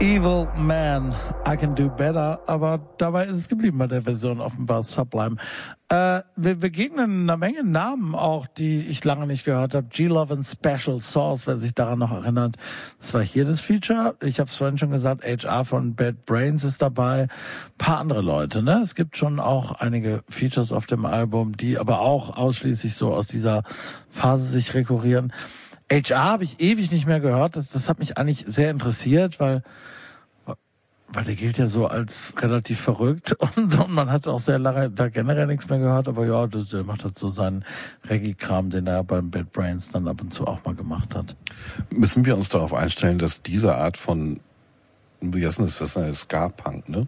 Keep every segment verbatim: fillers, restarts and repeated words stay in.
Evil Man, I Can Do Better, aber dabei ist es geblieben bei der Version offenbar Sublime. Äh, wir begegnen einer Menge Namen auch, die ich lange nicht gehört habe. G-Love and Special Sauce, wer sich daran noch erinnert. Das war hier das Feature. Ich habe es vorhin schon gesagt, H R von Bad Brains ist dabei. Ein paar andere Leute, ne? Es gibt schon auch einige Features auf dem Album, die aber auch ausschließlich so aus dieser Phase sich rekurrieren. H R habe ich ewig nicht mehr gehört. Das, das hat mich eigentlich sehr interessiert, weil weil der gilt ja so als relativ verrückt und, und man hat auch sehr lange da generell nichts mehr gehört, aber ja, das, der macht halt so seinen Reggae-Kram, den er beim Bad Brains dann ab und zu auch mal gemacht hat. Müssen wir uns darauf einstellen, dass diese Art von, wie heißt das, was ist das, Ska-Punk, ne?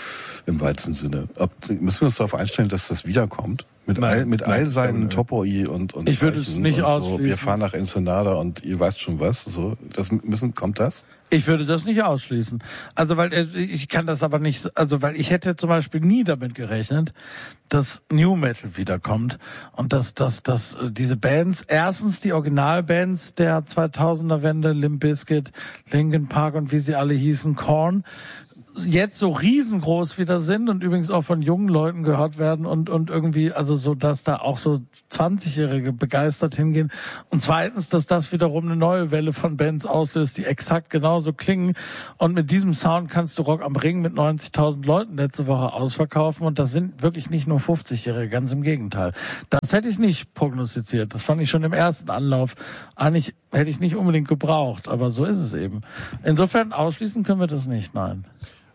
Im weitesten Sinne. Ob, müssen wir uns darauf einstellen, dass das wiederkommt? Mit nein, all, mit nein, all seinen nein, Topoi und, und ich würde es nicht ausschließen. So. Wir fahren nach Ensenada und ihr weißt schon was, so. Das müssen, kommt das? Ich würde das nicht ausschließen. Also, weil ich kann das aber nicht, also, weil ich hätte zum Beispiel nie damit gerechnet, dass New Metal wiederkommt und dass, dass, dass diese Bands, erstens die Originalbands der zweitausender Wende, Limp Bizkit, Linkin Park und wie sie alle hießen, Korn, jetzt so riesengroß wieder sind und übrigens auch von jungen Leuten gehört werden und und irgendwie, also so, dass da auch so zwanzigjährige begeistert hingehen. Und zweitens, dass das wiederum eine neue Welle von Bands auslöst, die exakt genauso klingen. Und mit diesem Sound kannst du Rock am Ring mit neunzigtausend Leuten letzte Woche ausverkaufen. Und das sind wirklich nicht nur fünfzigjährige, ganz im Gegenteil. Das hätte ich nicht prognostiziert. Das fand ich schon im ersten Anlauf. Eigentlich hätte ich nicht unbedingt gebraucht, aber so ist es eben. Insofern ausschließen können wir das nicht, nein.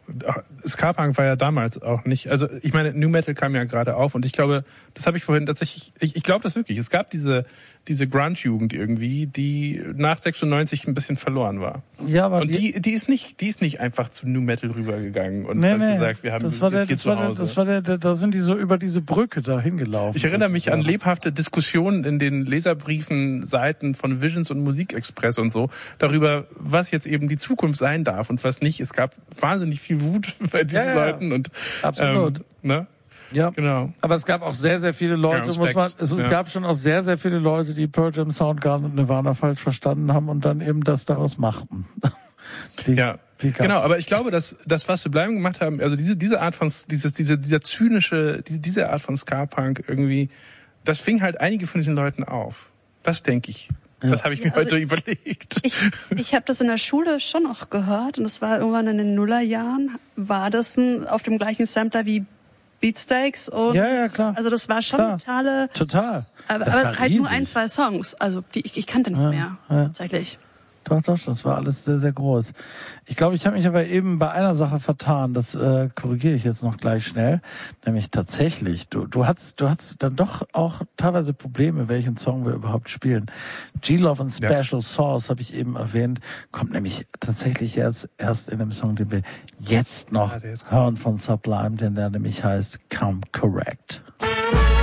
Ska-Punk war ja damals auch nicht, also ich meine, New Metal kam ja gerade auf und ich glaube, das habe ich vorhin tatsächlich, ich, ich glaube das wirklich, es gab diese diese Grunge-Jugend irgendwie, die nach sechsundneunzig ein bisschen verloren war. Ja, aber und die die ist nicht, die ist nicht einfach zu New Metal rübergegangen und nee, hat nee, gesagt, wir haben das war jetzt der, hier das zu war Hause. Der, das war der, der, da sind die so über diese Brücke da hingelaufen. Ich erinnere mich an lebhafte Diskussionen in den Leserbriefen, Seiten von Visions und Musikexpress und so, darüber, was jetzt eben die Zukunft sein darf und was nicht. Es gab wahnsinnig viel Wut bei diesen ja, ja, Leuten und absolut. Ähm, ne? Ja, genau. Aber es gab auch sehr, sehr viele Leute, ja, muss man, es ja. gab schon auch sehr, sehr viele Leute, die Pearl Jam, Soundgarden und Nirvana falsch verstanden haben und dann eben das daraus machten. Die, ja, die genau. Aber ich glaube, dass das, was wir bleiben gemacht haben, also diese diese Art von dieses diese dieser zynische diese, diese Art von Ska-Punk irgendwie, das fing halt einige von diesen Leuten auf. Das denke ich. Ja. Das habe ich mir ja, also heute überlegt. Ich, ich habe das in der Schule schon noch gehört und das war irgendwann in den Nullerjahren. War das ein, auf dem gleichen Sampler wie Beatsteaks und ja, ja, klar. Also das war schon klar. totale. Total. Aber, aber halt riesig. Nur ein, zwei Songs. Also die ich, ich kannte nicht ja, mehr ja. tatsächlich. Doch, doch, das war alles sehr, sehr groß. Ich glaube, ich habe mich aber eben bei einer Sache vertan. Das äh, korrigiere ich jetzt noch gleich schnell. Nämlich tatsächlich, du, du hast, du hast dann doch auch teilweise Probleme, welchen Song wir überhaupt spielen. G-Love and Special ja. Sauce habe ich eben erwähnt, kommt nämlich tatsächlich erst erst in dem Song, den wir jetzt noch ja, hören von Sublime, denn der nämlich heißt Come Correct.